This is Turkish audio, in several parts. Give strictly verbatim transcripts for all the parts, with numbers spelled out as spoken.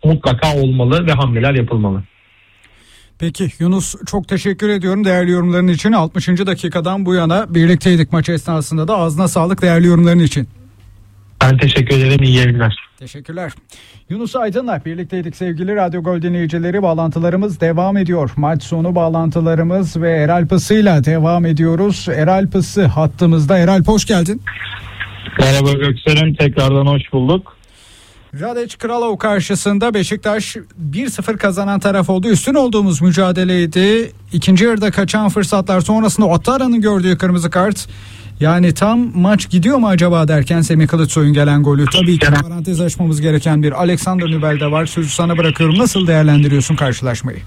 mutlaka olmalı ve hamleler yapılmalı. Peki Yunus, çok teşekkür ediyorum değerli yorumların için. altmışıncı dakikadan bu yana birlikteydik maç esnasında da. Ağzına sağlık değerli yorumların için. Ben teşekkür ederim. İyi yayınlar. Teşekkürler. Yunus Aydın'la birlikteydik sevgili Radyo Gol dinleyicileri. Bağlantılarımız devam ediyor. Maç sonu bağlantılarımız ve Eralp Isı'yla devam ediyoruz. Eralp Isı hattımızda. Eralp, hoş geldin. Merhaba Göksel'im, tekrardan hoş bulduk. Radec Kralov karşısında Beşiktaş bir sıfır kazanan taraf oldu. Üstün olduğumuz mücadeleydi. İkinci yarıda kaçan fırsatlar sonrasında Ottara'nın gördüğü kırmızı kart. Yani tam maç gidiyor mu acaba derken Semih Kılıçsoy'un gelen golü. Tabii ki parantez açmamız gereken bir Alexander Nübel de var. Sözü sana bırakıyorum. Nasıl değerlendiriyorsun karşılaşmayı?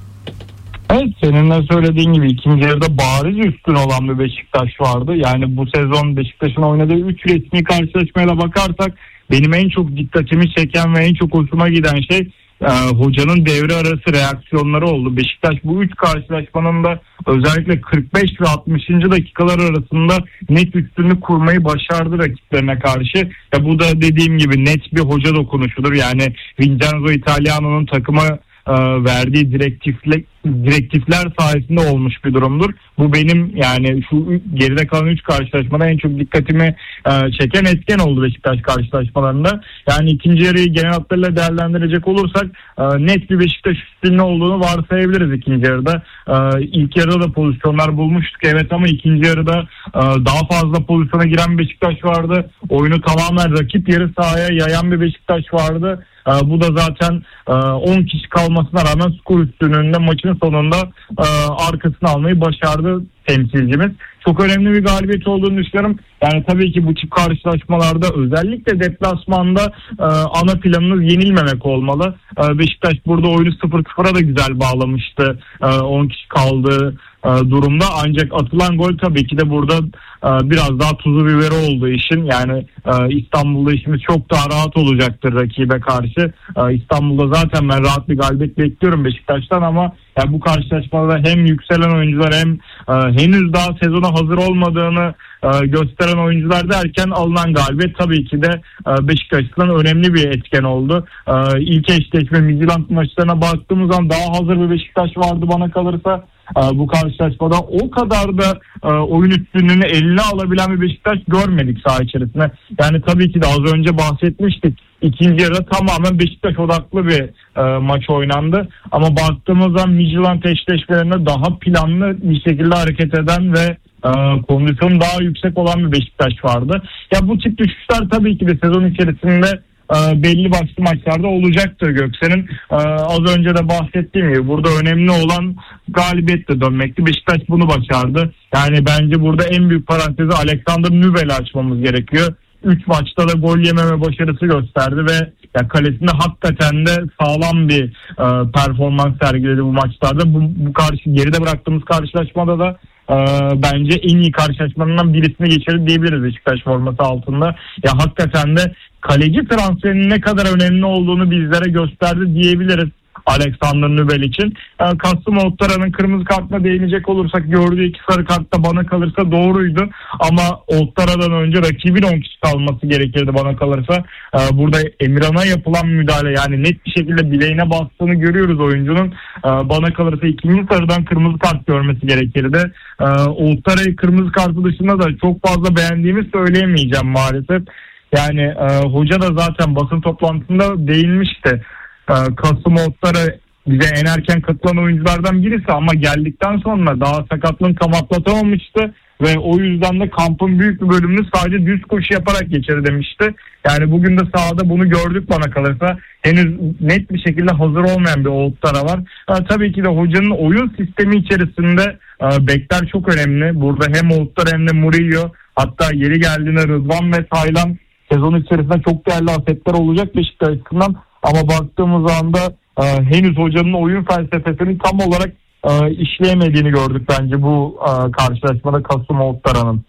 Evet, senin de söylediğin gibi ikinci yarıda bariz üstün olan bir Beşiktaş vardı. Yani bu sezon Beşiktaş'ın oynadığı üç resmi karşılaşmaya da bakarsak benim en çok dikkatimi çeken ve en çok hoşuma giden şey e, hocanın devre arası reaksiyonları oldu. Beşiktaş bu üç karşılaşmanın da özellikle kırk beş ve altmışıncı dakikalar arasında net üstünlük kurmayı başardı rakiplerine karşı. Ya bu da dediğim gibi net bir hoca dokunuşudur. Yani Vincenzo Italiano'nun takıma e, verdiği direktifle, direktifler sayesinde olmuş bir durumdur. Bu benim yani şu geride kalan üç karşılaşmada en çok dikkatimi e, çeken etken oldu Beşiktaş karşılaşmalarında. Yani ikinci yarıyı genel hatlarıyla değerlendirecek olursak e, net bir Beşiktaş üstünlüğü olduğunu varsayabiliriz ikinci yarıda. E, ilk yarıda da pozisyonlar bulmuştuk evet, ama ikinci yarıda e, daha fazla pozisyona giren Beşiktaş vardı. Oyunu tamamen rakip yarı sahaya yayan bir Beşiktaş vardı. E, bu da zaten e, on kişi kalmasına rağmen skor üstünlüğünde maçın sonunda e, arkasını almayı başardı temsilcimiz. Çok önemli bir galibiyet olduğunu düşünüyorum. Yani tabii ki bu tip karşılaşmalarda özellikle deplasmanda e, ana planınız yenilmemek olmalı. E, Beşiktaş burada oyunu sıfır sıfıra da güzel bağlamıştı. E, on kişi kaldığı e, durumda. Ancak atılan gol tabii ki de burada e, biraz daha tuzu biberi olduğu işin. Yani e, İstanbul'da işimiz çok daha rahat olacaktır rakibe karşı. E, İstanbul'da zaten ben rahat bir galibiyet bekliyorum Beşiktaş'tan, ama yani bu karşılaşmada hem yükselen oyuncular hem e, henüz daha sezona hazır olmadığını e, gösteren oyuncular derken alınan galibiyet tabii ki de e, Beşiktaş'tan önemli bir etken oldu. E, ilk eşleşme Midtjylland maçlarına baktığımız zaman daha hazır bir Beşiktaş vardı bana kalırsa. E, bu karşılaşmada o kadar da e, oyun üstünlüğünü eline alabilen bir Beşiktaş görmedik saha içerisinde. Yani tabii ki de az önce bahsetmiştik. İkinci yarıda tamamen Beşiktaş odaklı bir e, maç oynandı. Ama baktığımız zaman Midtjylland eşleşmelerinde daha planlı bir şekilde hareket eden ve e, kondisyonu daha yüksek olan bir Beşiktaş vardı. Ya bu tip düşüşler tabii ki de sezon içerisinde e, belli başlı maçlarda olacaktır Göksel'in. E, az önce de bahsettiğim gibi burada önemli olan galibiyetle dönmekti. Beşiktaş bunu başardı. Yani bence burada en büyük parantezi Alexander Nübel'i açmamız gerekiyor. üç maçta da gol yememe başarısı gösterdi ve ya kalesinde hakikaten de sağlam bir e, performans sergiledi bu maçlarda. Bu, bu karşı geride bıraktığımız karşılaşmada da e, bence en iyi karşılaşmalarından birisini geçirdi diyebiliriz Beşiktaş forması altında. Ya hakikaten de kaleci transferinin ne kadar önemli olduğunu bizlere gösterdi diyebiliriz Alexander Nübel için. Yani Kasım Ottara'nın kırmızı kartına değinecek olursak gördüğü iki sarı kartta bana kalırsa doğruydu. Ama Ottara'dan önce rakibin on kişi kalması gerekirdi bana kalırsa. Burada Emirhan'a yapılan müdahale, yani net bir şekilde bileğine bastığını görüyoruz oyuncunun. Bana kalırsa ikinci sarıdan kırmızı kart görmesi gerekirdi. Ottara'yı kırmızı kartı dışında da çok fazla beğendiğimi söyleyemeyeceğim maalesef. Yani e, hoca da zaten basın toplantısında değinmişti. Kasım Ottara bize en erken katılan oyunculardan birisi, ama geldikten sonra daha sakatlığını tam atlatamamıştı ve o yüzden de kampın büyük bir bölümünü sadece düz koşu yaparak geçer demişti. Yani bugün de sahada bunu gördük bana kalırsa. Henüz net bir şekilde hazır olmayan bir Ottara var. Ha, tabii ki de hocanın oyun sistemi içerisinde e, bekler çok önemli. Burada hem Ottara hem de Murillo, hatta yeri geldiğinde Rıdvan ve Taylan sezon içerisinde çok değerli asetler olacak Beşiktaş açısından. Ama baktığımız anda e, henüz hocanın oyun felsefesini tam olarak e, işleyemediğini gördük bence bu e, karşılaşmada Kasım Ottara'nın.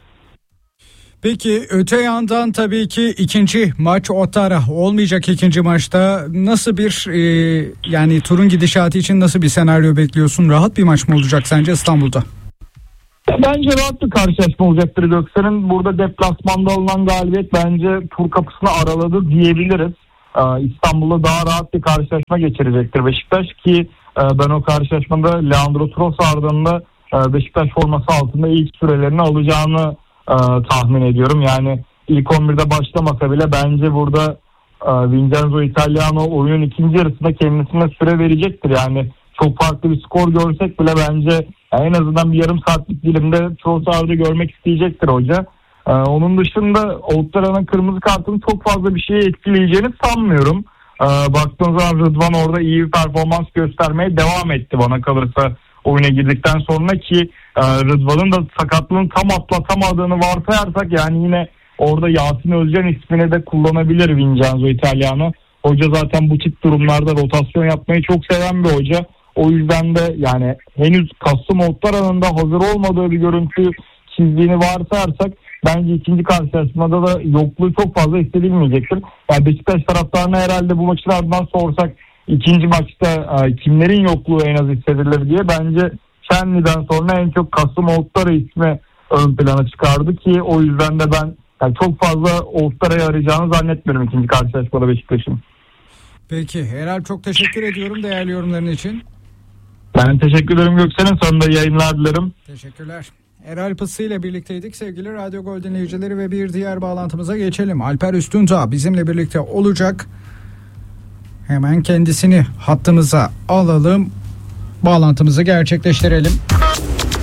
Peki öte yandan tabii ki ikinci maç Ottara olmayacak ikinci maçta. Nasıl bir e, yani turun gidişatı için nasıl bir senaryo bekliyorsun? Rahat bir maç mı olacak sence İstanbul'da? Bence rahat bir karşılaşma olacaktır Göksel'in. Burada deplasmanda alınan galibiyet bence tur kapısını araladı diyebiliriz. e, İstanbul'da daha rahat bir karşılaşma geçirecektir Beşiktaş ki e, ben o karşılaşmada Leandro Trossard'ın da e, Beşiktaş forması altında ilk sürelerini alacağını e, tahmin ediyorum. Yani ilk on birde başlamasa bile bence burada e, Vincenzo Italiano oyunun ikinci yarısında kendisine süre verecektir. Yani çok farklı bir skor görsek bile bence en azından bir yarım saatlik dilimde Trossard'ı görmek isteyecektir hoca. Ee, onun dışında Ouattara'nın kırmızı kartının çok fazla bir şeyi etkileyeceğini sanmıyorum. Ee, baktığınız zaman Rıdvan orada iyi bir performans göstermeye devam etti bana kalırsa oyuna girdikten sonra ki e, Rıdvan'ın da sakatlığını tam atlatamadığını varsayarsak yani yine orada Yasin Özcan ismini de kullanabilir Vincenzo Italiano. Hoca zaten bu tip durumlarda rotasyon yapmayı çok seven bir hoca. O yüzden de yani henüz Kasım Ouattara'nın da hazır olmadığı bir görüntü çizdiğini varsayarsak bence ikinci karşılaşmada da yokluğu çok fazla hissedilmeyecektir. Yani Beşiktaş taraftarına herhalde bu maçın ardından sorsak ikinci maçta e, kimlerin yokluğu en az hissedilir diye bence Şenli'den sonra en çok Kasım Ouattara ismi ön plana çıkardı ki o yüzden de ben yani çok fazla Ouattara'yı arayacağını zannetmiyorum ikinci karşılaşmada Beşiktaş'ın. Peki Erel, çok teşekkür ediyorum değerli yorumların için. Ben teşekkür ederim Göksel'in, sonunda yayınlar dilerim. Teşekkürler. Erel Pıssı ile birlikteydik sevgili Radyo Gol dinleyicileri ve bir diğer bağlantımıza geçelim. Alper Üstündağ bizimle birlikte olacak. Hemen kendisini hattımıza alalım. Bağlantımızı gerçekleştirelim.